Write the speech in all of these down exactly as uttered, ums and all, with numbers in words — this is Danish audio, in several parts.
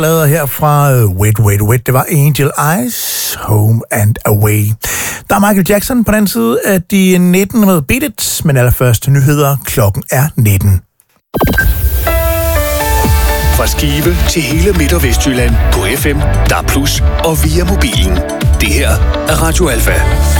lavet her fra uh, Wait, Wait, Wait. Det var Angel Eyes, Home and Away. Der er Michael Jackson på den side af de nitten med Beat It, men allerførst nyheder. Klokken er nitten. Fra Skive til hele Midt- og Vestjylland på F M, D A B plus, og via mobilen. Det her er Radio Alfa.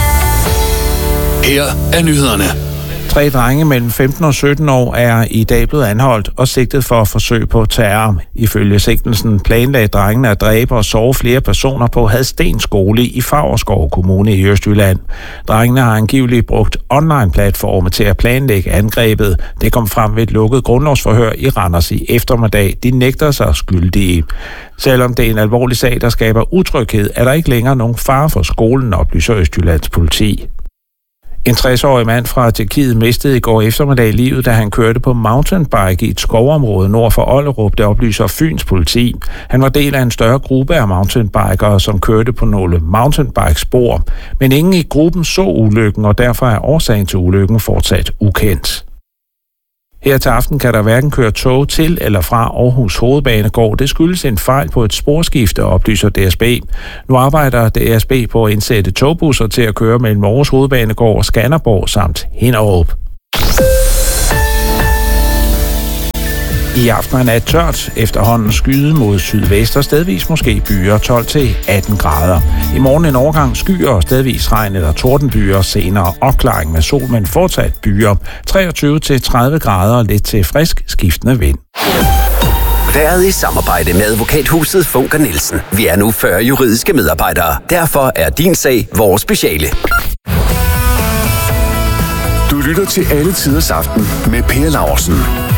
Her er nyhederne. Tre drenge mellem femten og sytten år er i dag blevet anholdt og sigtet for forsøg på terror. Ifølge sigtelsen planlagde drengene at dræbe og såre flere personer på Hadsten skole i Favrskov Kommune i Østjylland. Drengene har angiveligt brugt online-platforme til at planlægge angrebet. Det kom frem ved et lukket grundlovsforhør i Randers i eftermiddag. De nægter sig skyldige. Selvom det er en alvorlig sag, der skaber utryghed, er der ikke længere nogen fare for skolen, oplyser Østjyllands politi. En tres-årig mand fra Tjekkiet mistede i går eftermiddag livet, da han kørte på mountainbike i et skovområde nord for Ollerup, der oplyser Fyns politi. Han var del af en større gruppe af mountainbikere, som kørte på nogle mountainbikespor. Men ingen i gruppen så ulykken, og derfor er årsagen til ulykken fortsat ukendt. Her til aften kan der hverken køre tog til eller fra Aarhus Hovedbanegård. Det skyldes en fejl på et sporskifte, oplyser D S B. Nu arbejder D S B på at indsætte togbusser til at køre mellem Aarhus Hovedbanegård og Skanderborg samt Hinderup. I aften er nat tørt, efterhånden skyde mod sydvest og stedvis måske byer tolv til atten grader. I morgen en overgang skyer og stedvis regn eller tordenbyer, senere opklaring med sol, men fortsat byer. treogtyve til tredive grader og lidt til frisk skiftende vind. Været i samarbejde med advokathuset Funker Nielsen. Vi er nu fyrre juridiske medarbejdere. Derfor er din sag vores speciale. Du lytter til Alle Tiders Aften med Per Laursen.